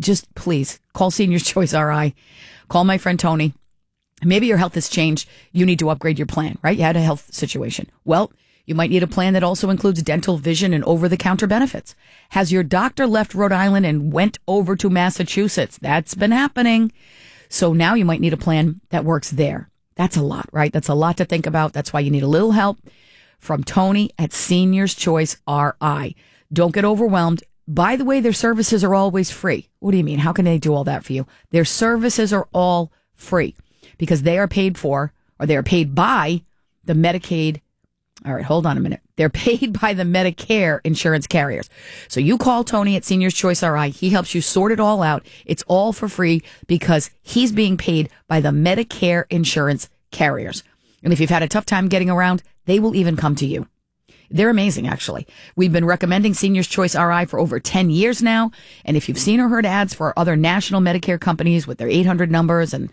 just please call Seniors Choice RI. Call my friend Tony. Maybe your health has changed. You need to upgrade your plan, right? You had a health situation. Well, you might need a plan that also includes dental, vision, and over-the-counter benefits. Has your doctor left Rhode Island and went over to Massachusetts? That's been happening. So now you might need a plan that works there. That's a lot, right? That's a lot to think about. That's why you need a little help from Tony at Seniors Choice RI. Don't get overwhelmed. By the way, their services are always free. What do you mean? How can they do all that for you? Their services are all free because they are paid for, or they are paid by the Medicaid. All right, hold on a minute. They're paid by the Medicare insurance carriers. So you call Tony at Seniors Choice RI. He helps you sort it all out. It's all for free because he's being paid by the Medicare insurance carriers. And if you've had a tough time getting around, they will even come to you. They're amazing, actually. We've been recommending Seniors Choice RI for over 10 years now. And if you've seen or heard ads for other national Medicare companies with their 800 numbers and,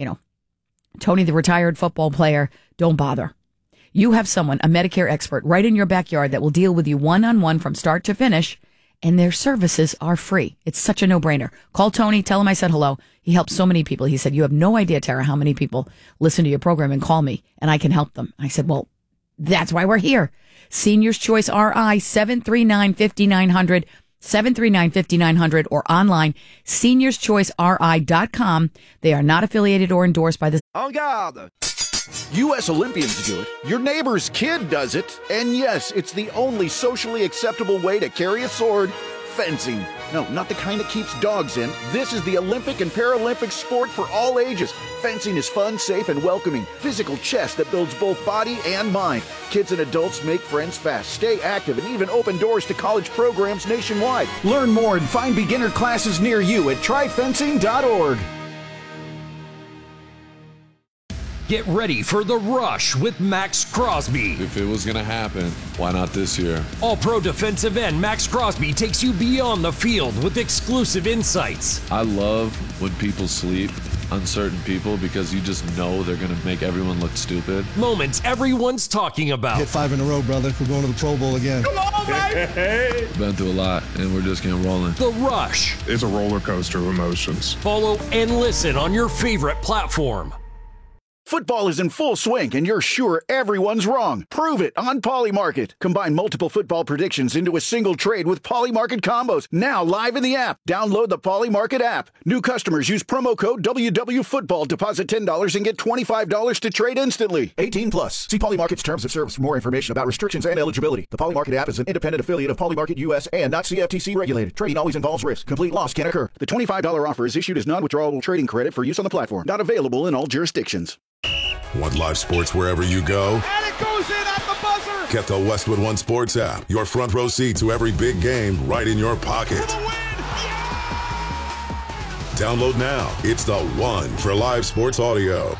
Tony, the retired football player, don't bother. You have someone, a Medicare expert, right in your backyard that will deal with you one-on-one from start to finish, and their services are free. It's such a no-brainer. Call Tony, tell him I said hello. He helps so many people. He said, you have no idea, Tara, how many people listen to your program and call me, and I can help them. I said, well, that's why we're here. Seniors Choice RI, 739-5900, 739-5900, or online, seniorschoiceri.com. They are not affiliated or endorsed by the... En garde! U.S. Olympians do it, your neighbor's kid does it, and yes, it's the only socially acceptable way to carry a sword, fencing. No, not the kind that keeps dogs in. This is the Olympic and Paralympic sport for all ages. Fencing is fun, safe, and welcoming. Physical chess that builds both body and mind. Kids and adults make friends fast, stay active, and even open doors to college programs nationwide. Learn more and find beginner classes near you at tryfencing.org. Get ready for The Rush with Max Crosby. If it was going to happen, why not this year? All-pro defensive end Max Crosby takes you beyond the field with exclusive insights. I love when people sleep on certain people because you just know they're going to make everyone look stupid. Moments everyone's talking about. Hit 5 in a row, brother. We're going to the Pro Bowl again. Come on, baby! Been through a lot, and we're just getting rolling. The Rush. It's a roller coaster of emotions. Follow and listen on your favorite platform. Football is in full swing, and you're sure everyone's wrong. Prove it on Polymarket. Combine multiple football predictions into a single trade with Polymarket combos. Now live in the app. Download the Polymarket app. New customers use promo code WWFootball. Deposit $10 and get $25 to trade instantly. 18 plus. See Polymarket's terms of service for more information about restrictions and eligibility. The Polymarket app is an independent affiliate of Polymarket US and not CFTC regulated. Trading always involves risk. Complete loss can occur. The $25 offer is issued as non-withdrawable trading credit for use on the platform. Not available in all jurisdictions. Want live sports wherever you go? And it goes in at the buzzer! Get the Westwood One Sports app. Your front row seat to every big game right in your pocket. For the win! Yeah! Download now. It's the one for live sports audio.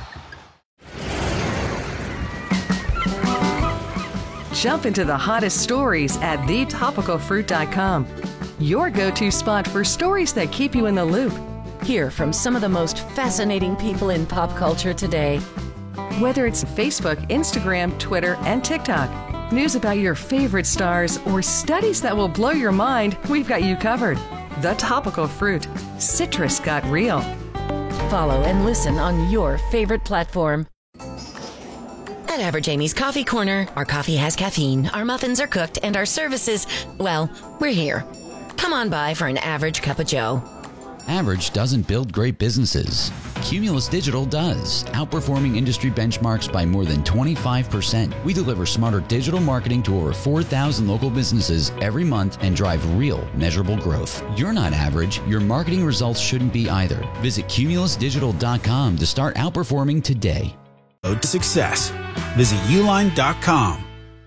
Jump into the hottest stories at thetopicalfruit.com. Your go-to spot for stories that keep you in the loop. Hear from some of the most fascinating people in pop culture today. Whether it's Facebook, Instagram, Twitter, and TikTok, news about your favorite stars, or studies that will blow your mind, we've got you covered. The Topical Fruit. Citrus got real. Follow and listen on your favorite platform. At Average Amy's Coffee Corner, our coffee has caffeine, our muffins are cooked, and our services, well, we're here. Come on by for an average cup of joe. Average doesn't build great businesses. Cumulus Digital does, outperforming industry benchmarks by more than 25%. We deliver smarter digital marketing to over 4,000 local businesses every month and drive real, measurable growth. You're not average. Your marketing results shouldn't be either. Visit cumulusdigital.com to start outperforming today. To success. Visit uline.com.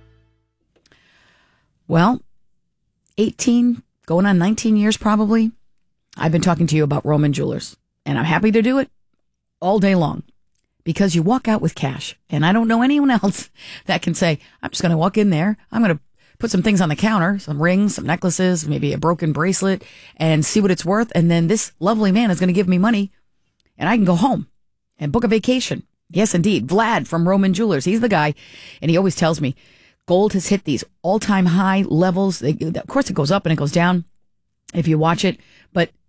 Well, 18, going on 19 years probably, I've been talking to you about Roman Jewelers, and I'm happy to do it all day long because you walk out with cash, and I don't know anyone else that can say, I'm just going to walk in there, I'm going to put some things on the counter, some rings, some necklaces, maybe a broken bracelet, and see what it's worth, and then this lovely man is going to give me money, and I can go home and book a vacation. Yes, indeed. Vlad from Roman Jewelers, he's the guy, and he always tells me gold has hit these all-time high levels. Of course, it goes up and it goes down if you watch it, but